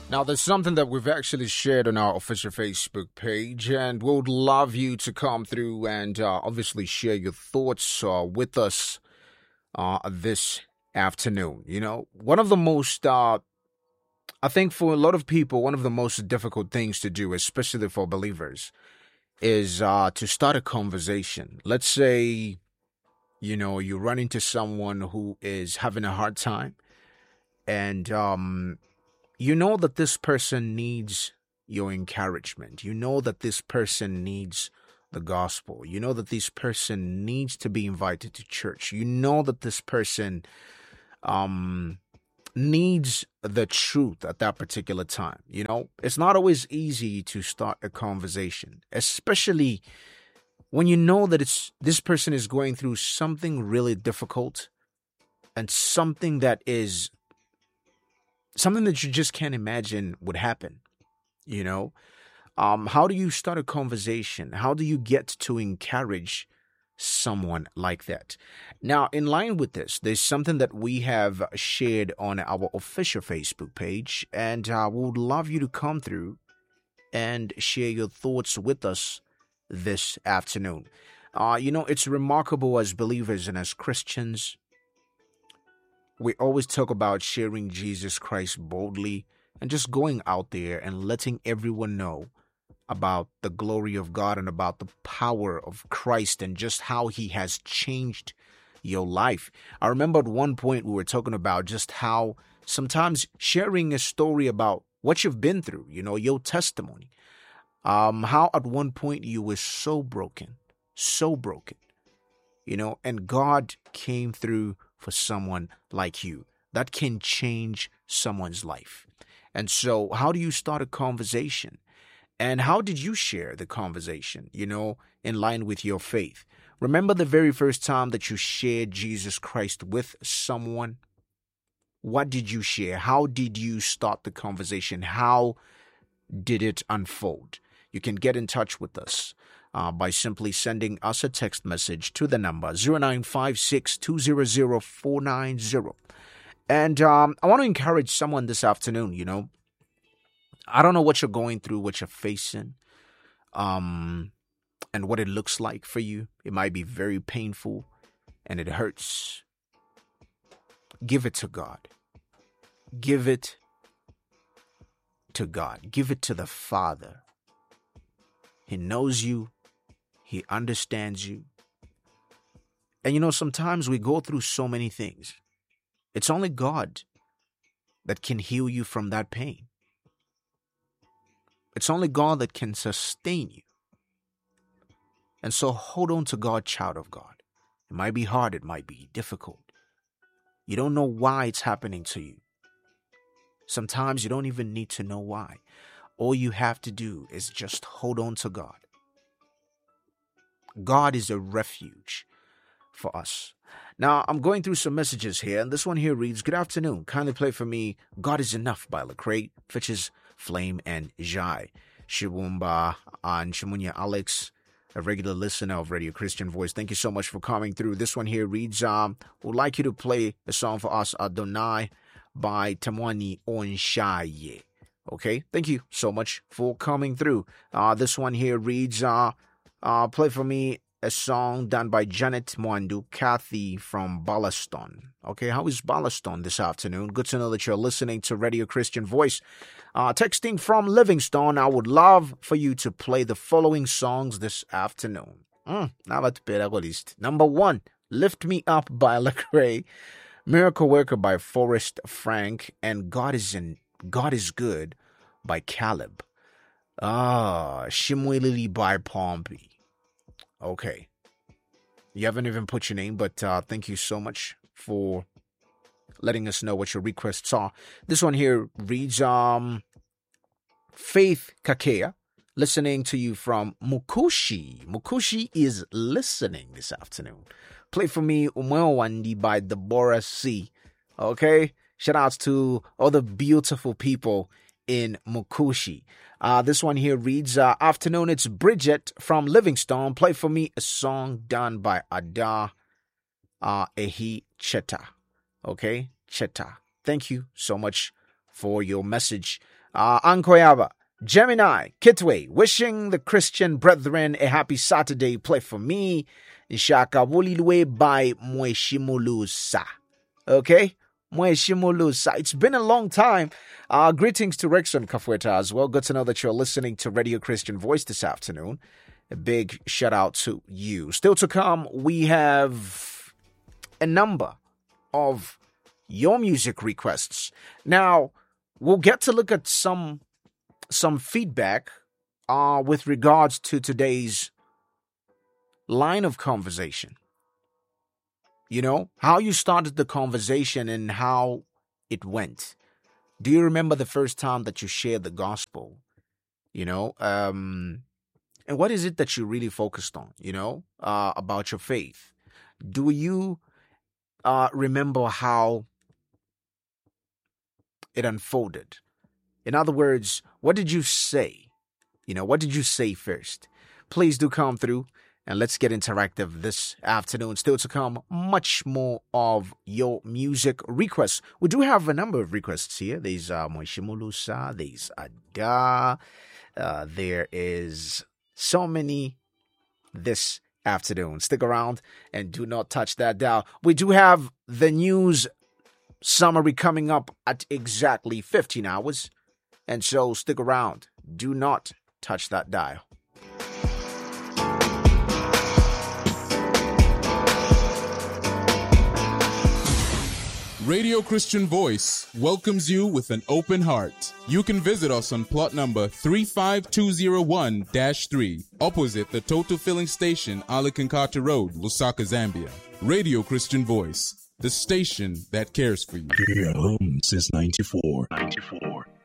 Now, there's something that we've actually shared on our official Facebook page, and we would love you to come through and obviously share your thoughts with us this afternoon. You know, one of the most, I think for a lot of people, one of the most difficult things to do, especially for believers, is to start a conversation. Let's say, you run into someone who is having a hard time, and you know that this person needs your encouragement. You know that this person needs the gospel. You know that this person needs to be invited to church. You know that this person needs the truth at that particular time. It's not always easy to start a conversation, especially when you know that this person is going through something really difficult and something that you just can't imagine would happen. How do you start a conversation? How do you get to encourage someone like that? Now, in line with this, there's something that we have shared on our official Facebook page, and we would love you to come through and share your thoughts with us this afternoon. It's remarkable as believers and as Christians. We always talk about sharing Jesus Christ boldly and just going out there and letting everyone know about the glory of God and about the power of Christ and just how he has changed your life. I remember at one point we were talking about just how sometimes sharing a story about what you've been through, your testimony, how at one point you were so broken, and God came through for someone like you. That can change someone's life. And so how do you start a conversation? And how did you share the conversation, in line with your faith? Remember the very first time that you shared Jesus Christ with someone? What did you share? How did you start the conversation? How did it unfold? You can get in touch with us by simply sending us a text message to the number 0956-200-490. And I want to encourage someone this afternoon, I don't know what you're going through, what you're facing, and what it looks like for you. It might be very painful and it hurts. Give it to God. Give it to God. Give it to the Father. He knows you. He understands you. And sometimes we go through so many things. It's only God that can heal you from that pain. It's only God that can sustain you. And so hold on to God, child of God. It might be hard. It might be difficult. You don't know why it's happening to you. Sometimes you don't even need to know why. All you have to do is just hold on to God. God is a refuge for us. Now, I'm going through some messages here, and this one here reads, "Good afternoon. Kindly play for me God is Enough by Lecrae, features Flame and Jai. Shiwumba and Shimunya Alex, a regular listener of Radio Christian Voice. Thank you so much for coming through. This one here reads, would like you to play a song for us, Adonai by Tamwani Onshaye. Okay, thank you so much for coming through. This one here reads, play for me a song done by Janet Mwandu, Kathy from Ballaston. Okay, how is Ballaston this afternoon? Good to know that you're listening to Radio Christian Voice. Texting from Livingstone, I would love for you to play the following songs this afternoon. Number 1, Lift Me Up by Lecrae, Miracle Worker by Forrest Frank, and God is Good by Caleb. Shimwelili by Pompey. Okay. You haven't even put your name, but thank you so much for letting us know what your requests are. This one here reads, Faith Kakea, listening to you from Mukushi. Mukushi is listening this afternoon. Play for me Umewandi by Deborah C. Okay? Shout outs to all the beautiful people in Mukushi. This one here reads, afternoon, it's Bridget from Livingstone. Play for me a song done by Ada Ehi Cheta. Okay? Cheta. Thank you so much for your message. Ankoyaba, Gemini, Kitwe, wishing the Christian brethren a happy Saturday. Play for me. Shaka Wolilwe by Mweshimulusa. Okay? Mweshimulusa. It's been a long time. Greetings to Rexon Kafueta as well. Good to know that you're listening to Radio Christian Voice this afternoon. A big shout out to you. Still to come, we have a number of your music requests. Now, we'll get to look at some feedback with regards to today's line of conversation. You know, how you started the conversation and how it went. Do you remember the first time that you shared the gospel? You know, and what is it that you really focused on, you know, about your faith? Do you remember how it unfolded? In other words, what did you say? You know, what did you say first? Please do come through and let's get interactive this afternoon. Still to come, much more of your music requests. We do have a number of requests here. There's Moishimulusa, there's Ada, there is so many this afternoon. Stick around and do not touch that dial. We do have the news summary coming up at exactly 15 hours. And so stick around. Do not touch that dial. Radio Christian Voice welcomes you with an open heart. You can visit us on plot number 35201-3, opposite the Total Filling Station, Alakankata Road, Lusaka, Zambia. Radio Christian Voice, the station that cares for you. Here home since 94.